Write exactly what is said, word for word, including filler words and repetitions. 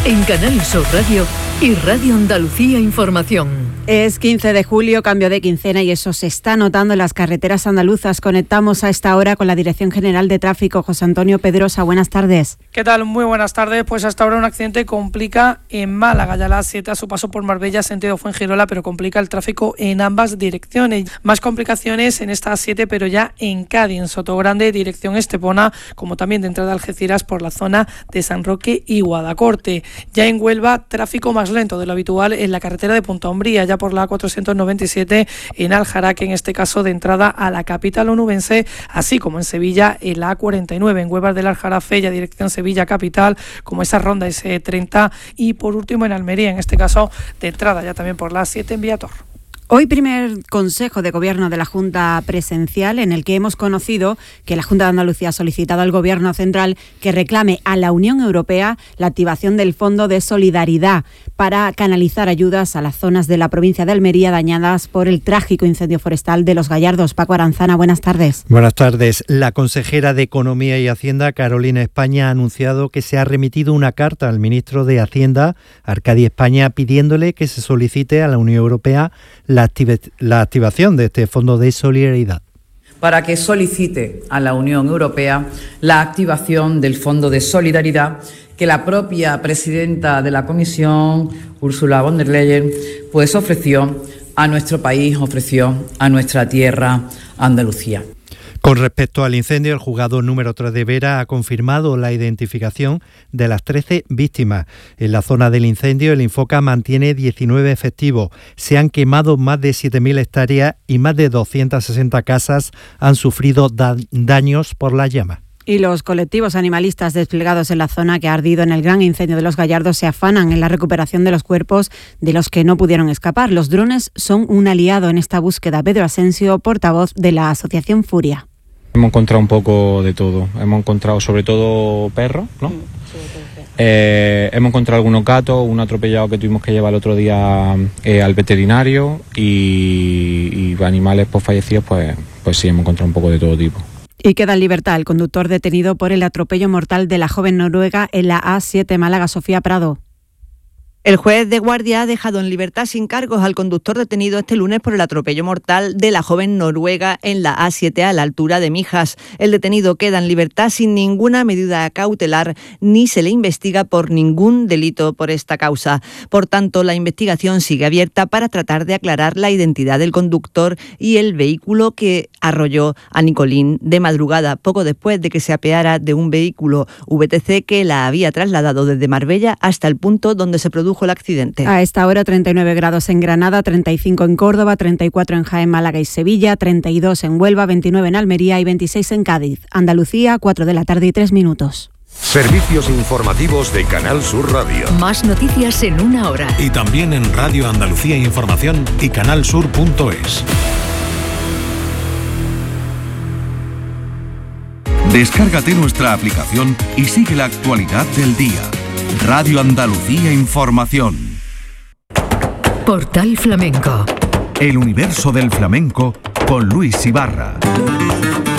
en Canal Sur Radio y Radio Andalucía Información. Es quince de julio, cambio de quincena y eso se está notando en las carreteras andaluzas. Conectamos a esta hora con la Dirección General de Tráfico. José Antonio Pedrosa, buenas tardes. ¿Qué tal? Muy buenas tardes. Pues hasta ahora un accidente complica en Málaga, ya la A siete a su paso por Marbella, sentido Fuengirola, pero complica el tráfico en ambas direcciones. Más complicaciones en esta A siete, pero ya en Cádiz, en Sotogrande, dirección Estepona, como también de entrada a Algeciras por la zona de San Roque y Guadacorte. Ya en Huelva, tráfico más lento de lo habitual en la carretera de Punta Umbría, ya por la A cuatrocientos noventa y siete en Aljaraque, en este caso de entrada a la capital onubense, así como en Sevilla en la A cuarenta y nueve, en Huelva del Aljarafe, ya dirección Sevilla capital, como esa ronda ese treinta, y por último en Almería, en este caso de entrada ya también por la A siete en Viator. Hoy primer Consejo de Gobierno de la Junta presencial, en el que hemos conocido que la Junta de Andalucía ha solicitado al Gobierno central que reclame a la Unión Europea la activación del Fondo de Solidaridad para canalizar ayudas a las zonas de la provincia de Almería dañadas por el trágico incendio forestal de Los Gallardos. Paco Aranzana, buenas tardes. Buenas tardes. La consejera de Economía y Hacienda, Carolina España, ha anunciado que se ha remitido una carta al ministro de Hacienda, Arcadi España, pidiéndole que se solicite a la Unión Europea la, activa- la activación de este Fondo de Solidaridad. Para que solicite a la Unión Europea la activación del Fondo de Solidaridad que la propia presidenta de la Comisión, Ursula von der Leyen, pues ofreció a nuestro país, ofreció a nuestra tierra, Andalucía. Con respecto al incendio, el juzgado número tres de Vera ha confirmado la identificación de las trece víctimas. En la zona del incendio, el Infoca mantiene diecinueve efectivos. Se han quemado más de siete mil hectáreas y más de doscientas sesenta casas han sufrido da- daños por la llama. Y los colectivos animalistas desplegados en la zona que ha ardido en el gran incendio de Los Gallardos se afanan en la recuperación de los cuerpos de los que no pudieron escapar. Los drones son un aliado en esta búsqueda. Pedro Asensio, portavoz de la asociación Furia. Hemos encontrado un poco de todo. Hemos encontrado sobre todo perros, ¿no? Eh, hemos encontrado algunos gatos, un atropellado que tuvimos que llevar el otro día eh, al veterinario y, y animales pues, fallecidos, pues, pues sí, hemos encontrado un poco de todo tipo. Y queda en libertad el conductor detenido por el atropello mortal de la joven noruega en la A siete Málaga, Sofía Prado. El juez de guardia ha dejado en libertad sin cargos al conductor detenido este lunes por el atropello mortal de la joven noruega en la A siete a la altura de Mijas. El detenido queda en libertad sin ninguna medida cautelar ni se le investiga por ningún delito por esta causa. Por tanto, la investigación sigue abierta para tratar de aclarar la identidad del conductor y el vehículo que arrolló a Nicolín de madrugada, poco después de que se apeara de un vehículo V T C que la había trasladado desde Marbella hasta el punto donde se produjo el accidente. A esta hora treinta y nueve grados en Granada, treinta y cinco en Córdoba, treinta y cuatro en Jaén, Málaga y Sevilla, treinta y dos en Huelva, veintinueve en Almería y veintiséis en Cádiz. Andalucía, cuatro de la tarde y tres minutos. Servicios informativos de Canal Sur Radio. Más noticias en una hora. Y también en Radio Andalucía Información y canalsur punto es. Descárgate nuestra aplicación y sigue la actualidad del día. Radio Andalucía Información. Portal Flamenco. El universo del flamenco con Luis Ibarra.